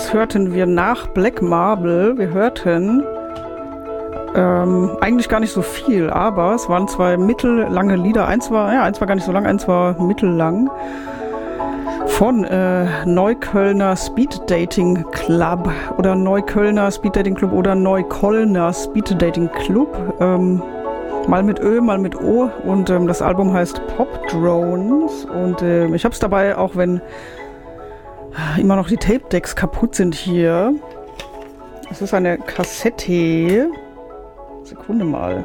Was hörten wir nach Black Marble? Wir hörten eigentlich gar nicht so viel, aber es waren zwei mittellange Lieder. Eins war gar nicht so lang, eins war mittellang. Von Neuköllner Speed Dating Club oder Neuköllner Speed Dating Club oder Neuköllner Speed Dating Club. Mal mit Ö, mal mit O. Und das Album heißt Pop Drones. Und ich habe es dabei, auch wenn immer noch die Tape-Decks kaputt sind hier. Es ist eine Kassette. Sekunde mal.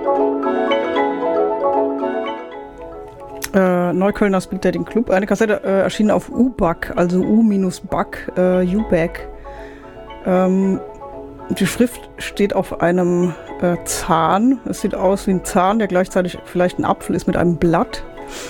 Neuköllner Speed Dating Club. Eine Kassette erschienen auf U-Back, also U-Back, U-Back. Die Schrift steht auf einem Zahn. Es sieht aus wie ein Zahn, der gleichzeitig vielleicht ein Apfel ist mit einem Blatt.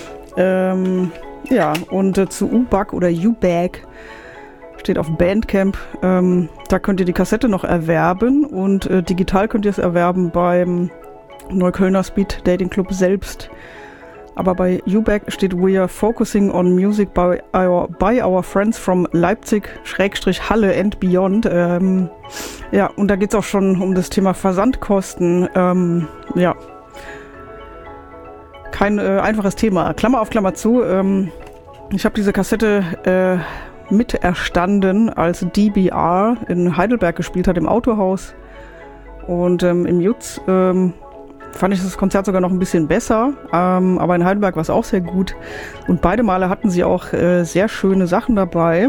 Ja, und zu U-Back oder U-Back steht auf Bandcamp. Da könnt ihr die Kassette noch erwerben und digital könnt ihr es erwerben beim Neuköllner Speed Dating Club selbst. Aber bei U-Back steht We are focusing on music by our friends from Leipzig, Halle and beyond. Ja, und da geht es auch schon um das Thema Versandkosten. Ja, kein einfaches Thema. Klammer auf Klammer zu. Ich habe diese Kassette miterstanden, als DBR in Heidelberg gespielt hat, im Autohaus. Und im Jutz fand ich das Konzert sogar noch ein bisschen besser, aber in Heidelberg war es auch sehr gut. Und beide Male hatten sie auch sehr schöne Sachen dabei,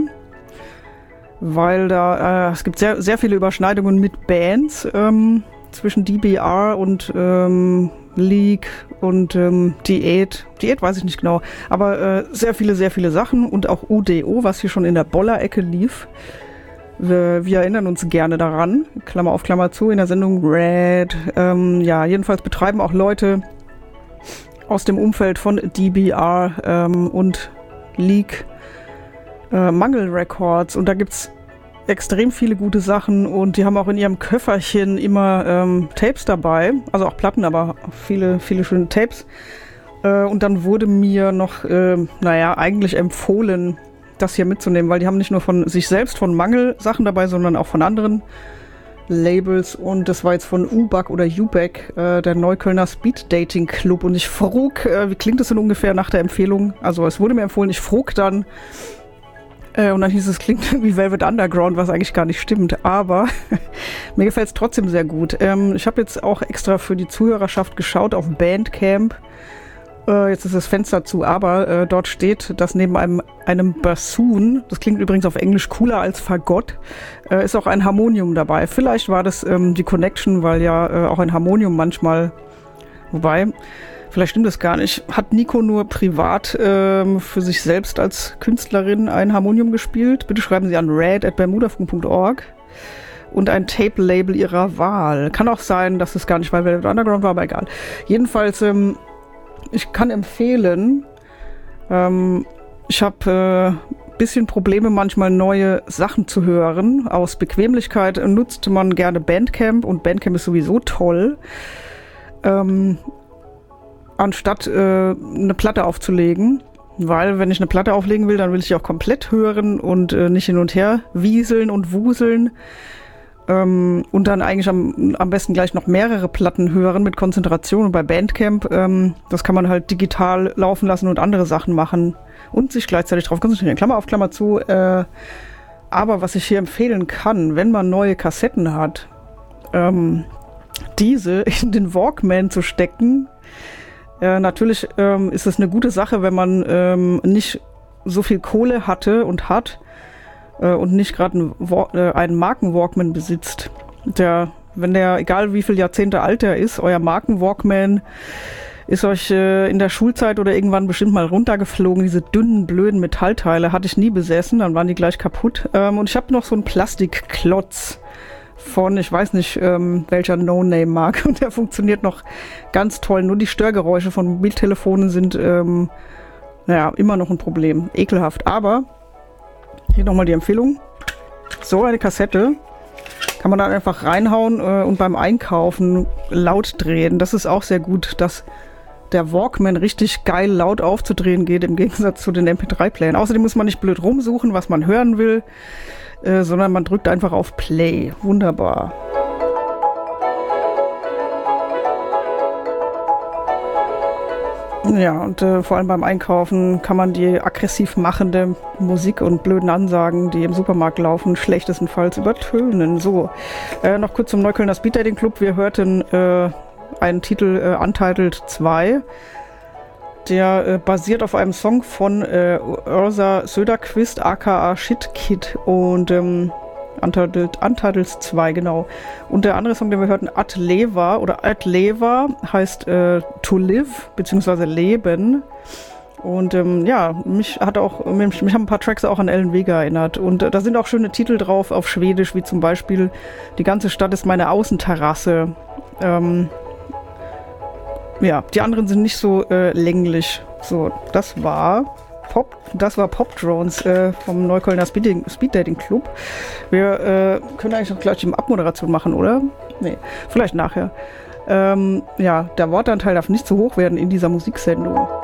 weil da es gibt sehr, sehr viele Überschneidungen mit Bands zwischen DBR und League und Diät. Diät weiß ich nicht genau, aber sehr viele Sachen und auch UDO, was hier schon in der Boller-Ecke lief. Wir erinnern uns gerne daran, Klammer auf Klammer zu, in der Sendung Red. Ja, jedenfalls betreiben auch Leute aus dem Umfeld von DBR und League Mangel Records. Und da gibt's extrem viele gute Sachen und die haben auch in ihrem Köfferchen immer Tapes dabei, also auch Platten, aber viele schöne Tapes. Und dann wurde mir noch, eigentlich empfohlen, das hier mitzunehmen, weil die haben nicht nur von sich selbst, von Mangel Sachen dabei, sondern auch von anderen Labels und das war jetzt von U-Back oder U-Back, der Neuköllner Speed Dating Club und ich frug, wie klingt das denn ungefähr nach der Empfehlung? Also es wurde mir empfohlen, ich frug dann und dann hieß es, klingt wie Velvet Underground, was eigentlich gar nicht stimmt, aber mir gefällt es trotzdem sehr gut. Ich habe jetzt auch extra für die Zuhörerschaft geschaut auf Bandcamp. Jetzt ist das Fenster zu, aber dort steht, dass neben einem Bassoon, das klingt übrigens auf Englisch cooler als Fagott, ist auch ein Harmonium dabei. Vielleicht war das die Connection, weil ja auch ein Harmonium manchmal, wobei, vielleicht stimmt das gar nicht, hat Nico nur privat für sich selbst als Künstlerin ein Harmonium gespielt? Bitte schreiben Sie an red@bermudafunk.org und ein Tape-Label Ihrer Wahl. Kann auch sein, dass es gar nicht bei Velvet Underground war, aber egal. Jedenfalls, ich kann empfehlen, ich habe bisschen Probleme, manchmal neue Sachen zu hören. Aus Bequemlichkeit nutzt man gerne Bandcamp und Bandcamp ist sowieso toll, anstatt eine Platte aufzulegen. Weil wenn ich eine Platte auflegen will, dann will ich auch komplett hören und nicht hin und her wieseln und wuseln. Und dann eigentlich am besten gleich noch mehrere Platten hören mit Konzentration. Und bei Bandcamp, das kann man halt digital laufen lassen und andere Sachen machen und sich gleichzeitig drauf konzentrieren. Klammer auf Klammer zu. Aber was ich hier empfehlen kann, wenn man neue Kassetten hat, diese in den Walkman zu stecken. Natürlich ist es eine gute Sache, wenn man nicht so viel Kohle hatte und hat, und nicht gerade einen Marken-Walkman besitzt. Wenn der, egal wie viele Jahrzehnte alt der ist, euer Marken-Walkman ist euch in der Schulzeit oder irgendwann bestimmt mal runtergeflogen. Diese dünnen, blöden Metallteile hatte ich nie besessen, dann waren die gleich kaputt. Und ich habe noch so einen Plastikklotz von, ich weiß nicht, welcher No-Name-Marke. Und der funktioniert noch ganz toll. Nur die Störgeräusche von Mobiltelefonen sind immer noch ein Problem. Ekelhaft. Aber hier nochmal die Empfehlung. So eine Kassette kann man dann einfach reinhauen und beim Einkaufen laut drehen. Das ist auch sehr gut, dass der Walkman richtig geil laut aufzudrehen geht, im Gegensatz zu den MP3-Playern. Außerdem muss man nicht blöd rumsuchen, was man hören will. sondern man drückt einfach auf Play. Wunderbar. Ja, und vor allem beim Einkaufen kann man die aggressiv machende Musik und blöden Ansagen, die im Supermarkt laufen, schlechtestenfalls übertönen. So, noch kurz zum Neuköllner Speed Dating Club. Wir hörten einen Titel Untitled 2. Der basiert auf einem Song von Ursa Söderqvist, aka Shit Kid, und Untitled 2, genau. Und der andere Song, den wir hörten, Ad Leva heißt To Live, beziehungsweise Leben. Und ja, mich haben ein paar Tracks auch an Ellen Vega erinnert. Und da sind auch schöne Titel drauf auf Schwedisch, wie zum Beispiel Die ganze Stadt ist meine Außenterrasse. Ja, die anderen sind nicht so länglich. So, das war Pop Drones vom Neuköllner Speed Dating Club. Wir können eigentlich noch gleich die Abmoderation machen, oder? Nee, vielleicht nachher. Ja, der Wortanteil darf nicht zu hoch werden in dieser Musiksendung.